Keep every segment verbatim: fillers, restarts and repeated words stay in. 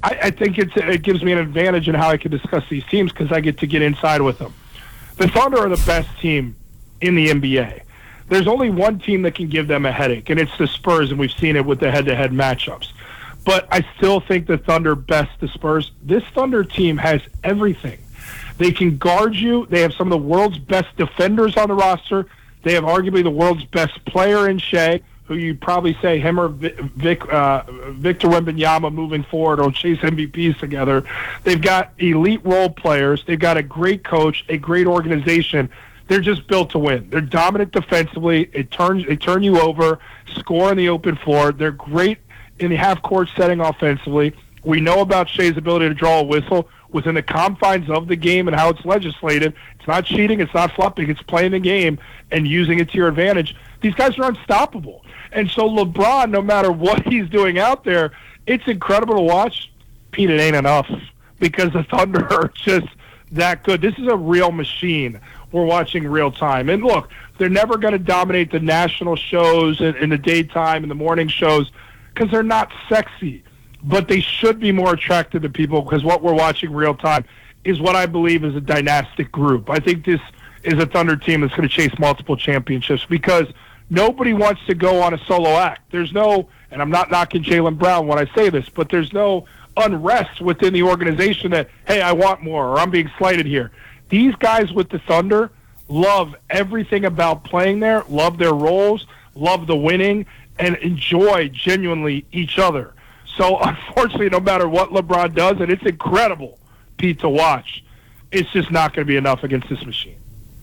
I, I think it's, it gives me an advantage in how I can discuss these teams because I get to get inside with them. The Thunder are the best team in the N B A. There's only one team that can give them a headache, and it's the Spurs, and we've seen it with the head-to-head matchups. But I still think the Thunder best the Spurs. This Thunder team has everything. They can guard you. They have some of the world's best defenders on the roster. They have arguably the world's best player in Shea, who you'd probably say him or Vic, uh, Victor Wembanyama moving forward will chase M V Ps together. They've got elite role players. They've got a great coach, a great organization. They're just built to win. They're dominant defensively. It turns, they turn you over, score on the open floor. They're great in the half-court setting offensively. We know about Shea's ability to draw a whistle within the confines of the game and how it's legislated. It's not cheating. It's not flopping. It's playing the game and using it to your advantage. These guys are unstoppable. And so LeBron, no matter what he's doing out there, it's incredible to watch. Pete, it ain't enough because the Thunder are just that good. This is a real machine we're watching real time. And look, they're never going to dominate the national shows in, in the daytime and the morning shows because they're not sexy. But they should be more attractive to people because what we're watching real time is what I believe is a dynastic group. I think this is a Thunder team that's going to chase multiple championships because nobody wants to go on a solo act. There's no, and I'm not knocking Jaylen Brown when I say this, but there's no unrest within the organization that, hey, I want more or I'm being slighted here. These guys with the Thunder love everything about playing there, love their roles, love the winning, and enjoy genuinely each other. So, unfortunately, no matter what LeBron does, and it's incredible, Pete, to watch, it's just not going to be enough against this machine.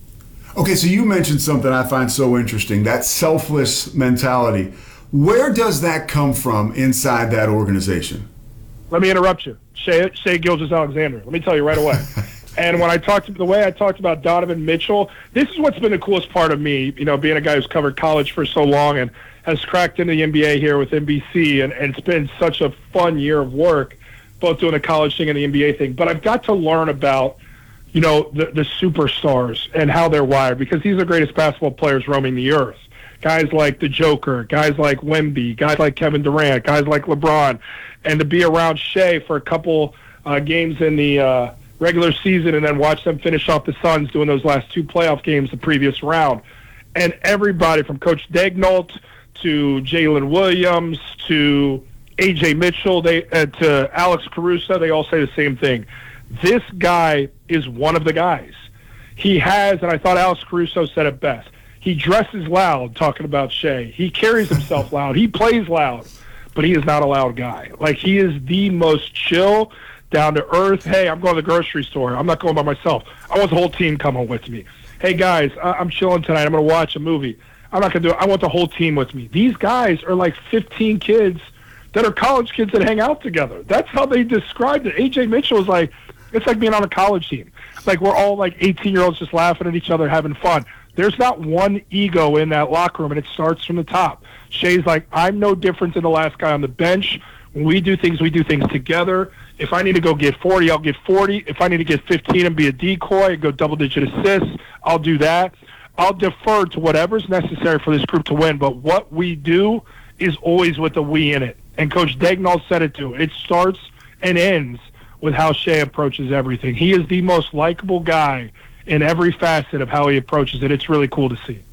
Okay, so you mentioned something I find so interesting, that selfless mentality. Where does that come from inside that organization? Let me interrupt you. Shea, Shea Gilgeous-Alexander. Let me tell you right away. And when I talked, the way I talked about Donovan Mitchell, this is what's been the coolest part of me, you know, being a guy who's covered college for so long and has cracked into the N B A here with N B C, and, and it's been such a fun year of work, both doing the college thing and the N B A thing. But I've got to learn about, you know, the, the superstars and how they're wired, because these are the greatest basketball players roaming the earth. Guys like the Joker, guys like Wemby, guys like Kevin Durant, guys like LeBron. And to be around Shea for a couple uh, games in the uh, regular season and then watch them finish off the Suns doing those last two playoff games the previous round. And everybody from Coach Daigneault to Jalen Williams to A J Mitchell they uh, to Alex Caruso, they all say the same thing. This guy is one of the guys. He has, and I thought Alex Caruso said it best, he dresses loud talking about Shea. He carries himself loud. He plays loud, but he is not a loud guy. Like, he is the most chill, down to earth. Hey, I'm going to the grocery store. I'm not going by myself. I want the whole team coming with me. Hey, guys, I- I'm chilling tonight. I'm going to watch a movie. I'm not going to do it. I want the whole team with me. These guys are like fifteen kids that are college kids that hang out together. That's how they described it. A J Mitchell is like, it's like being on a college team. Like, we're all like eighteen-year-olds just laughing at each other, having fun. There's not one ego in that locker room, and it starts from the top. Shea's like, I'm no different than the last guy on the bench. When we do things, we do things together. If I need to go get forty, I'll get forty. If I need to get fifteen and be a decoy and go double-digit assists, I'll do that. I'll defer to whatever's necessary for this group to win. But what we do is always with the we in it. And Coach Daigneault said it too. It starts and ends with how Shea approaches everything. He is the most likable guy in every facet of how he approaches it. It's really cool to see.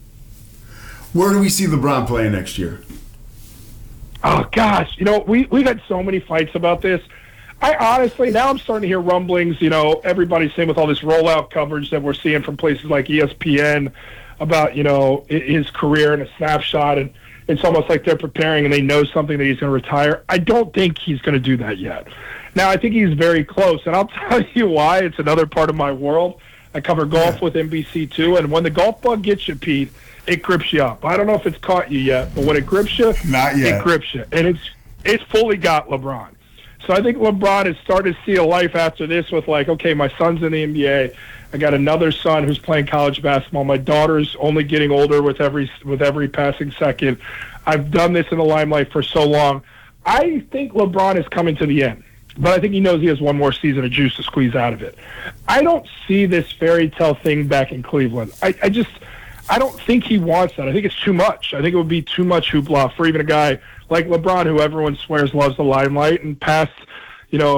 Where do we see LeBron playing next year? Oh, gosh. You know, we, we've had so many fights about this. I honestly, now I'm starting to hear rumblings, you know, everybody's saying with all this rollout coverage that we're seeing from places like E S P N about, you know, his career in a snapshot, and it's almost like they're preparing and they know something that he's going to retire. I don't think he's going to do that yet. Now, I think he's very close, and I'll tell you why. It's another part of my world. I cover golf with N B C too, and when the golf bug gets you, Pete, it grips you up. I don't know if it's caught you yet, but when it grips you, Not yet. it grips you. And it's it's fully got LeBron. So I think LeBron has started to see a life after this with, like, okay, my son's in the N B A. I got another son who's playing college basketball. My daughter's only getting older with every with every passing second. I've done this in the limelight for so long. I think LeBron is coming to the end, but I think he knows he has one more season of juice to squeeze out of it. I don't see this fairy tale thing back in Cleveland. I, I just – I don't think he wants that. I think it's too much. I think it would be too much hoopla for even a guy like LeBron, who everyone swears loves the limelight and past, you know,